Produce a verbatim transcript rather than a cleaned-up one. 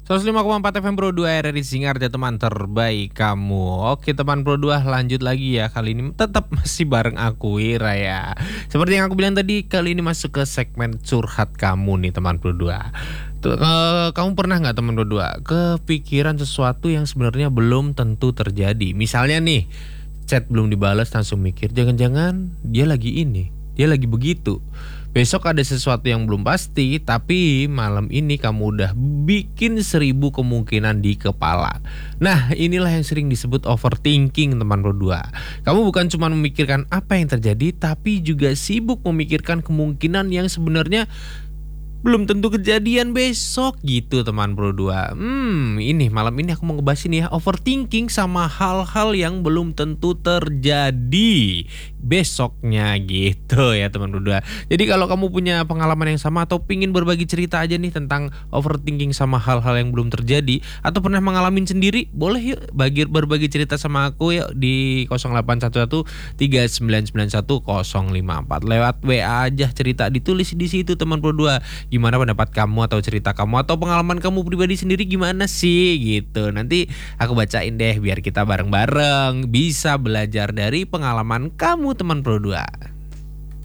seratus lima koma empat F M Pro dua R R I Singarja, teman terbaik kamu. Oke teman Pro dua, lanjut lagi ya. Kali ini tetap masih bareng aku Wira ya. Seperti yang aku bilang tadi, kali ini masuk ke segmen curhat kamu nih teman Pro dua. Tuh, eh, kamu pernah nggak teman Pro dua kepikiran sesuatu yang sebenarnya belum tentu terjadi? Misalnya nih, chat belum dibalas langsung mikir jangan-jangan dia lagi ini, dia lagi begitu. Besok ada sesuatu yang belum pasti, tapi malam ini kamu udah bikin seribu kemungkinan di kepala. Nah, inilah yang sering disebut overthinking teman Pro dua. Kamu bukan cuma memikirkan apa yang terjadi, tapi juga sibuk memikirkan kemungkinan yang sebenarnya belum tentu kejadian besok gitu teman Pro dua. Hmm, ini malam ini aku mau ngebahas ini ya, overthinking sama hal-hal yang belum tentu terjadi besoknya gitu ya teman Pro dua. Jadi kalau kamu punya pengalaman yang sama atau pingin berbagi cerita aja nih tentang overthinking sama hal-hal yang belum terjadi, atau pernah mengalami sendiri, boleh yuk bagi berbagi cerita sama aku ya di nol delapan satu satu tiga sembilan sembilan satu nol nol lima empat. Lewat W A aja cerita, ditulis di situ teman Pro dua. Gimana pendapat kamu atau cerita kamu atau pengalaman kamu pribadi sendiri gimana sih gitu. Nanti aku bacain deh biar kita bareng-bareng bisa belajar dari pengalaman kamu teman Pro dua.